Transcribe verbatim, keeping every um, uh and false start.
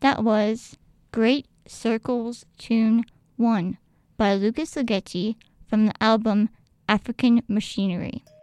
That was Great Circles Tune one by Lucas Ligeti from the album African Machinery.